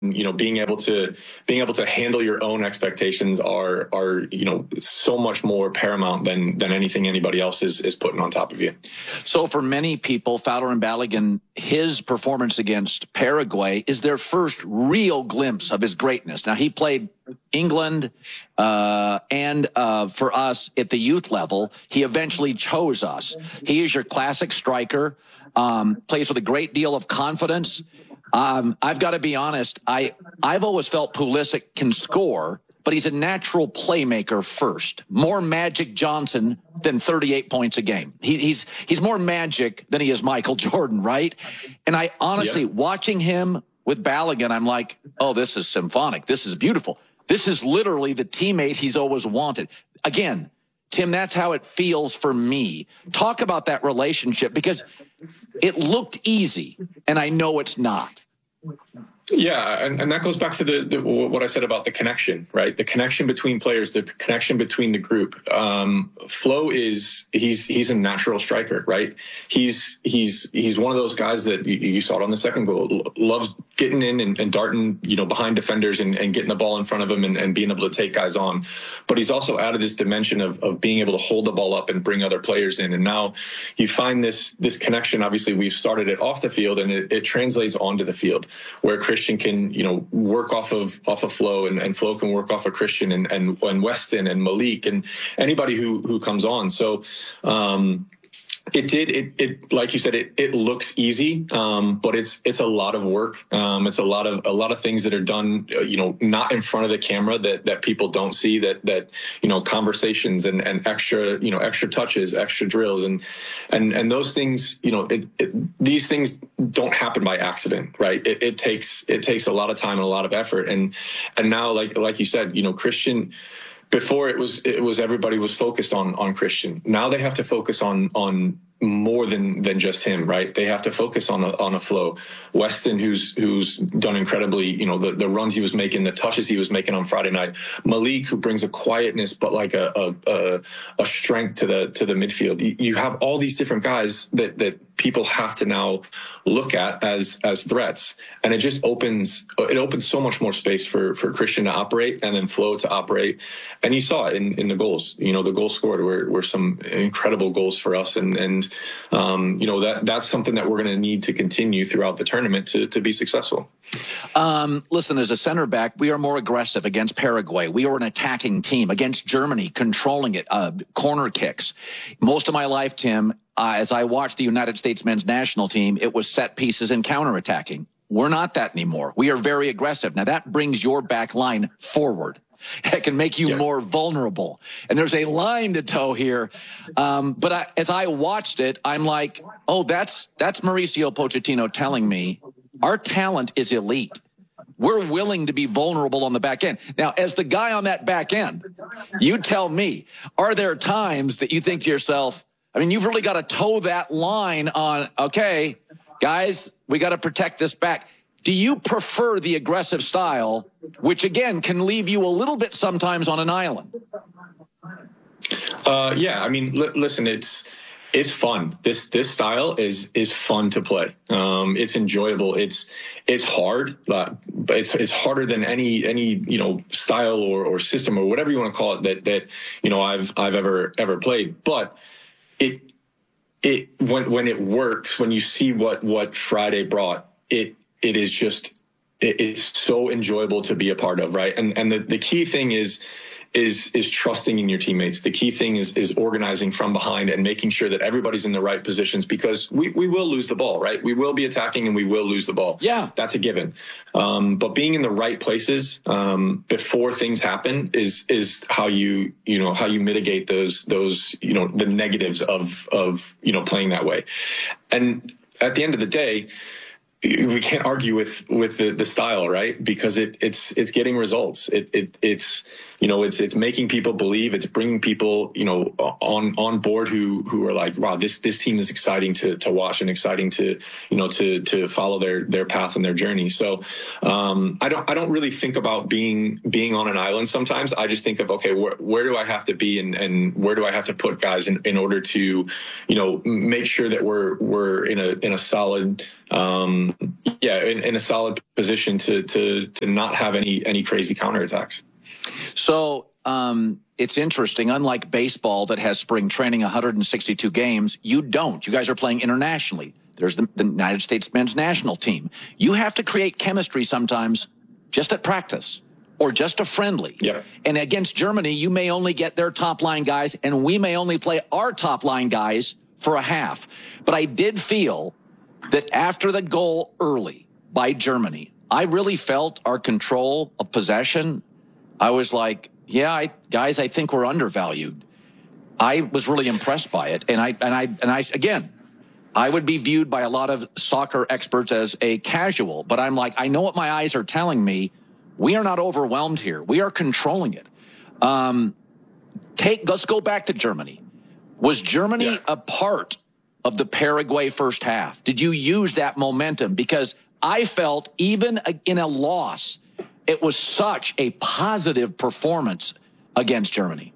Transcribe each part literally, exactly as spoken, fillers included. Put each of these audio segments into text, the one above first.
you know, being able to being able to handle your own expectations are are you know so much more paramount than than anything anybody else is is putting on top of you. So for many people, Fowler and Balogun, his performance against Paraguay is their first real glimpse of his greatness. Now, he played England uh, and uh, for us at the youth level. He eventually chose us. He is your classic striker, um, plays with a great deal of confidence. Um, I've got to be honest. I, I've always felt Pulisic can score, but he's a natural playmaker first. More Magic Johnson than thirty-eight points a game. He, he's, he's more Magic than he is Michael Jordan, right? And I honestly, yep. watching him with Balogun, I'm like, oh, this is symphonic. This is beautiful. This is literally the teammate he's always wanted. Again, Tim, that's how it feels for me. Talk about that relationship, because it looked easy, and I know it's not. Yeah, and, and that goes back to the, the what I said about the connection, right? The connection between players, the connection between the group. Um, Flo is he's he's a natural striker, right? He's he's he's one of those guys that you, you saw it on the second goal, loves getting in and, and darting, you know, behind defenders and, and getting the ball in front of him and, and being able to take guys on. But he's also added this dimension of of being able to hold the ball up and bring other players in. And now you find this this connection. Obviously, we've started it off the field, and it, it translates onto the field, where Christian can, you know, work off of off of Flo, and, and Flo can work off of Christian and, and, and Weston and Malik and anybody who, who comes on. So um, it did, it, it, like you said, it, it looks easy, um, but it's, it's a lot of work. Um, it's a lot of, a lot of things that are done, uh, you know, not in front of the camera that, that people don't see, that, that, you know, conversations and, and extra, you know, extra touches, extra drills. And, and, and those things, you know, it, it, these things don't happen by accident, right? It, it takes, it takes a lot of time and a lot of effort. And, and now, like, like you said, you know, Christian, before it was it was everybody was focused on on Christian. Now they have to focus on on more than than just him, right? They have to focus on a on a Flo. Weston, who's who's done incredibly, you know, the, the runs he was making, the touches he was making on Friday night. Malik, who brings a quietness but like a a, a, a strength to the to the midfield. You, you have all these different guys that that people have to now look at as as threats, and it just opens it opens so much more space for for Christian to operate and then Flo to operate. And you saw it in, in the goals. You know, the goals scored were, were some incredible goals for us. And, and um, you know, that that's something that we're going to need to continue throughout the tournament to, to be successful. Um, listen, as a center back, we are more aggressive against Paraguay. We are an attacking team. Against Germany, controlling it, uh, corner kicks. Most of my life, Tim, uh, as I watched the United States men's national team, it was set pieces and counterattacking. We're not that anymore. We are very aggressive. Now, that brings your back line forward. It can make you yeah. more vulnerable. And there's a line to toe here. Um, but I, as I watched it, I'm like, oh, that's that's Mauricio Pochettino telling me our talent is elite. We're willing to be vulnerable on the back end. Now, as the guy on that back end, you tell me, are there times that you think to yourself, I mean, you've really got to toe that line on, okay, guys, we got to protect this back. Do you prefer the aggressive style, which, again, can leave you a little bit sometimes on an island? Uh, yeah, I mean, li- listen, it's it's fun. This this style is is fun to play. Um, it's enjoyable. It's it's hard, but it's it's harder than any any you know style or, or system or whatever you want to call it that that you know I've I've ever ever played. But it it when when it works, when you see what what Friday brought, it. It is just, it's so enjoyable to be a part of, right? And and the, the key thing is, is is trusting in your teammates. The key thing is is organizing from behind and making sure that everybody's in the right positions, because we, we will lose the ball, right? We will be attacking and we will lose the ball. Yeah. That's a given. Um, but being in the right places um, before things happen is is how you, you know, how you mitigate those, those you know, the negatives of, of you know, playing that way. And at the end of the day, we can't argue with with the, the style, right? Because it it's it's getting results. It it it's you know, it's it's making people believe. It's bringing people, you know, on on board who who are like, wow, this this team is exciting to to watch and exciting to, you know, to to follow their their path and their journey. So um, I don't I don't really think about being being on an island. Sometimes I just think of, okay, where where do I have to be, and and where do I have to put guys in, in order to, you know, make sure that we're we're in a in a solid um, yeah in, in a solid position to to to not have any any crazy counterattacks. So um, it's interesting. Unlike baseball that has spring training, one hundred sixty-two games, you don't. You guys are playing internationally. There's the, the United States men's national team. You have to create chemistry sometimes just at practice or just a friendly. Yeah. And against Germany, you may only get their top line guys, and we may only play our top line guys for a half. But I did feel that after the goal early by Germany, I really felt our control of possession. I was like, yeah, I, guys, I think we're undervalued. I was really impressed by it. And I, and I, and I, again, I would be viewed by a lot of soccer experts as a casual, but I'm like, I know what my eyes are telling me. We are not overwhelmed here. We are controlling it. Um, take, let's go back to Germany. Was Germany yeah. a part of the Paraguay first half? Did you use that momentum? Because I felt even in a loss, it was such a positive performance against Germany.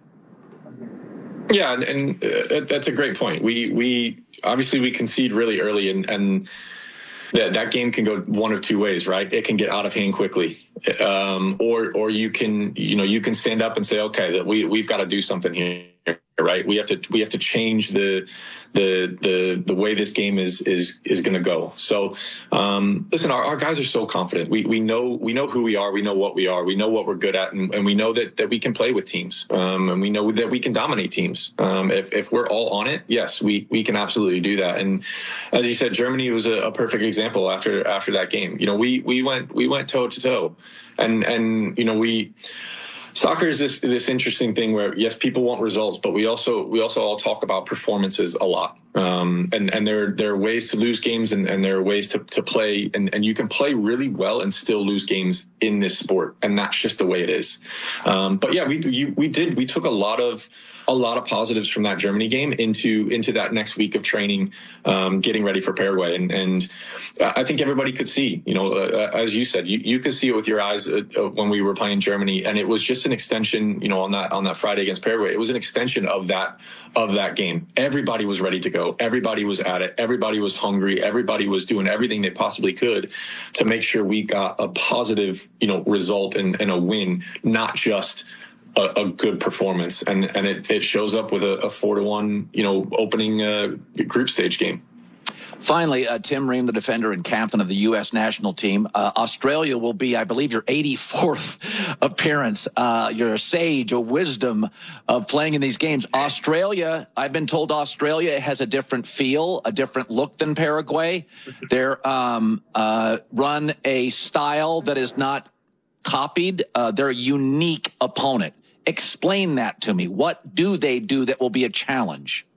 Yeah, and, and uh, that's a great point. We we obviously we concede really early, and and that that game can go one of two ways, right? It can get out of hand quickly, um, or or you can you know you can stand up and say, okay, that we we've got to do something here. Right, we have to we have to change the the the the way this game is is is going to go. So, um, listen, our, our guys are so confident. We we know we know who we are. We know what we are. We know what we're good at, and, and we know that that we can play with teams. Um, and we know that we can dominate teams. Um, if if we're all on it, yes, we we can absolutely do that. And as you said, Germany was a, a perfect example after after that game. You know, we we went we went toe to toe, and and you know we. Soccer is this this interesting thing where, yes, people want results, but we also we also all talk about performances a lot. Um, and, and there, there are ways to lose games, and, and there are ways to, to play. And, and you can play really well and still lose games in this sport. And that's just the way it is. Um, but yeah, we you, we did. We took a lot of a lot of positives from that Germany game into into that next week of training, um, getting ready for Paraguay. And, and I think everybody could see, you know, uh, as you said, you, you could see it with your eyes uh, when we were playing Germany. And it was just an extension, you know, on that on that Friday against Paraguay. It was an extension of that of that game. Everybody was ready to go. Everybody was at it. Everybody was hungry. Everybody was doing everything they possibly could to make sure we got a positive, you know, result and, and a win, not just a, a good performance. And and it, it shows up with a, a four to one, you know, opening uh, group stage game. Finally, uh, Tim Ream, the defender and captain of the U S national team. Uh, Australia will be, I believe, your eighty-fourth appearance. Uh, your sage, a wisdom of playing in these games. Australia, I've been told Australia has a different feel, a different look than Paraguay. They're um, uh, run a style that is not copied. Uh, they're a unique opponent. Explain that to me. What do they do that will be a challenge?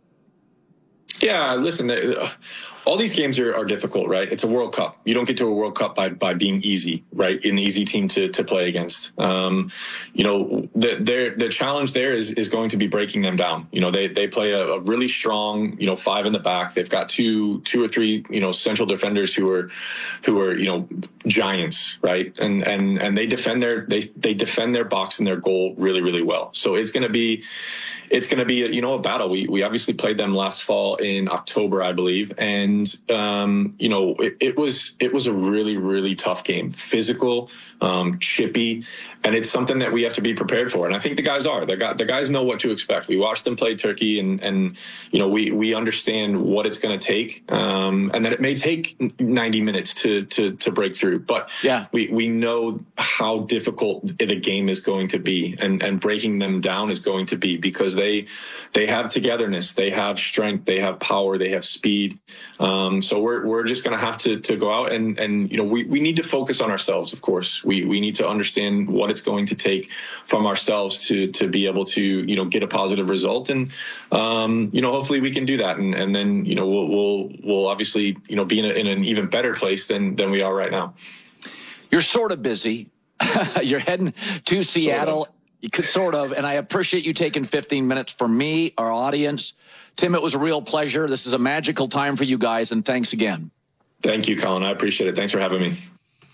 Yeah, listen, uh, all these games are, are difficult, right? It's a World Cup. You don't get to a World Cup by, by being easy, right? An easy team to, to play against. Um, you know, the, their, the challenge there is, is going to be breaking them down. You know, they, they play a, a really strong, you know, five in the back. They've got two, two or three, you know, central defenders who are, who are, you know, giants, right? And, and, and they defend their, they, they defend their box and their goal really, really well. So it's going to be, it's going to be, a, you know, a battle. We, we obviously played them last fall in October, I believe. And, um, you know, it, it was, it was a really, really tough game, physical, um, chippy, and it's something that we have to be prepared for. And I think the guys are, the guys, the guys know what to expect. We watched them play Turkey, and, and, you know, we, we understand what it's going to take. Um, and that it may take ninety minutes to, to, to break through, but yeah, we, we know how difficult the game is going to be, and, and breaking them down is going to be, because they, they have togetherness, they have strength, they have power, they have speed. Um, so we're, we're just going to have to, to go out and, and, you know, we, we need to focus on ourselves. Of course, we, we need to understand what it's going to take from ourselves to, to be able to, you know, get a positive result. And, um, you know, hopefully we can do that. And, and then, you know, we'll, we'll, we'll obviously, you know, be in, a, in an even better place than, than we are right now. You're sort of busy. You're heading to Seattle. Sort of. You could sort of, and I appreciate you taking fifteen minutes for me, our audience. Tim, it was a real pleasure. This is a magical time for you guys, and thanks again. Thank you, Colin. I appreciate it. Thanks for having me.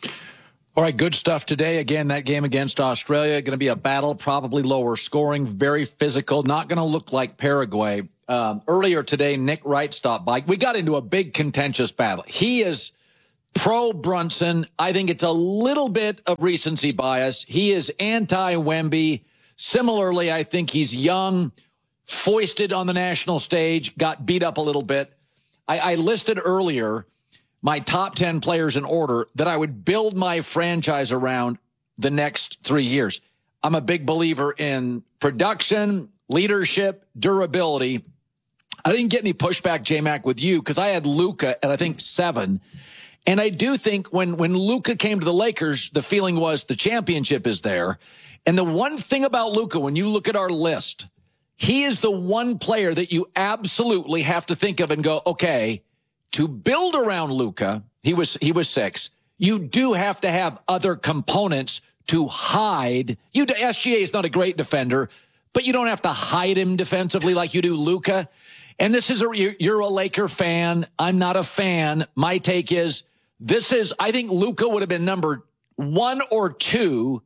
All right, good stuff today. Again, that game against Australia, going to be a battle, probably lower scoring, very physical, not going to look like Paraguay. Um, earlier today, Nick Wright stopped by. We got into a big contentious battle. He is pro Brunson. I think it's a little bit of recency bias. He is anti-Wemby. Similarly, I think he's young, foisted on the national stage, got beat up a little bit. I, I listed earlier my top ten players in order that I would build my franchise around the next three years. I'm a big believer in production, leadership, durability. I didn't get any pushback, J-Mac, with you because I had Luka at, I think, seven. And I do think when, when Luka came to the Lakers, the feeling was the championship is there. And the one thing about Luka, when you look at our list, he is the one player that you absolutely have to think of and go, okay, to build around Luka, he was, he was six. You do have to have other components to hide. You, S G A is not a great defender, but you don't have to hide him defensively like you do Luka. And this is a, you're a Laker fan. I'm not a fan. My take is this is, I think Luka would have been number one or two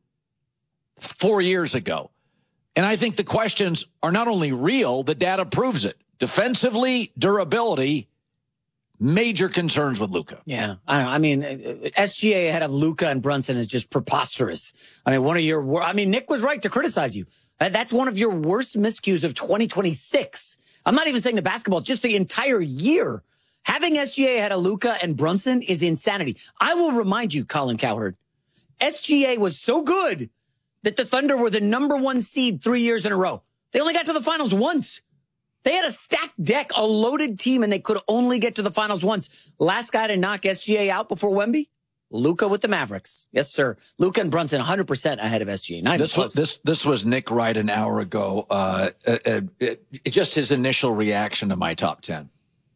four years ago. And I think the questions are not only real, the data proves it. Defensively, durability, major concerns with Luka. Yeah, I don't know. I mean, S G A ahead of Luka and Brunson is just preposterous. I mean, one of your, I mean, Nick was right to criticize you. That's one of your worst miscues of twenty twenty-six. I'm not even saying the basketball, just the entire year. Having S G A ahead of Luka and Brunson is insanity. I will remind you, Colin Cowherd, S G A was so good that the Thunder were the number one seed three years in a row. They only got to the finals once. They had a stacked deck, a loaded team, and they could only get to the finals once. Last guy to knock S G A out before Wemby? Luka with the Mavericks. Yes, sir. Luka and Brunson one hundred percent ahead of S G A. Not this, was, this, this was Nick Wright an hour ago. Uh, uh, uh, it, just his initial reaction to my top ten.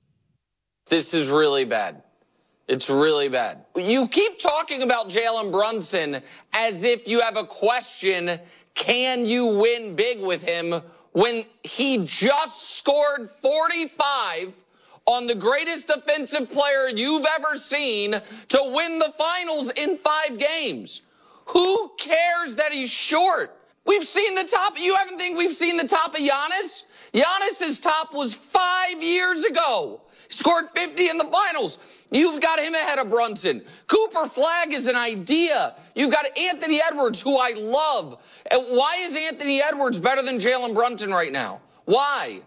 This is really bad. It's really bad. You keep talking about Jalen Brunson as if you have a question, can you win big with him, when he just scored forty-five on the greatest defensive player you've ever seen to win the finals in five games. Who cares that he's short? We've seen the top. You haven't think we've seen the top of Giannis? Giannis's top was five years ago. He scored fifty in the finals. You've got him ahead of Brunson. Cooper Flagg is an idea. You've got Anthony Edwards, who I love. And why is Anthony Edwards better than Jalen Brunson right now? Why?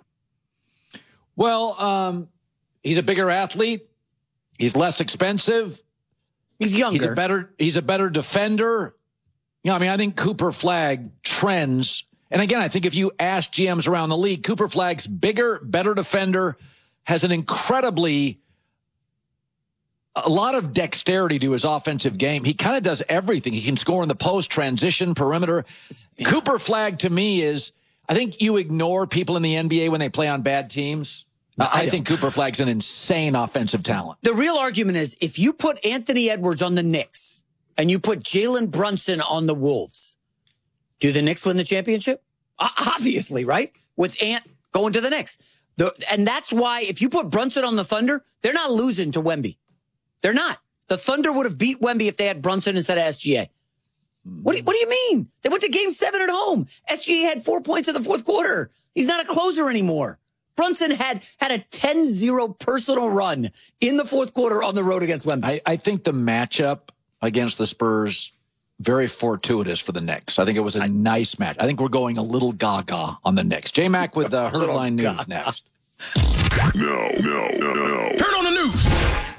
Well, um, he's a bigger athlete. He's less expensive. He's younger. He's a better, he's a better defender. You know, I mean, I think Cooper Flagg trends. And again, I think if you ask G Ms around the league, Cooper Flagg's bigger, better defender, has an incredibly, a lot of dexterity to his offensive game. He kind of does everything. He can score in the post, transition, perimeter. Yeah. Cooper Flagg, to me, is, I think you ignore people in the N B A when they play on bad teams. No, I, I think Cooper Flagg's an insane offensive talent. The real argument is if you put Anthony Edwards on the Knicks and you put Jalen Brunson on the Wolves, do the Knicks win the championship? Obviously, right? With Ant going to the Knicks. The, and that's why if you put Brunson on the Thunder, they're not losing to Wemby. They're not. The Thunder would have beat Wemby if they had Brunson instead of S G A. What do, you, what do you mean? They went to game seven at home. S G A had four points in the fourth quarter. He's not a closer anymore. Brunson had had a ten zero personal run in the fourth quarter on the road against Wemby. I, I think the matchup against the Spurs, very fortuitous for the Knicks. I think it was a nice match. I think we're going a little gaga on the Knicks. J-Mac with uh, Herdline News next. No, no, no, no. Turn on the news.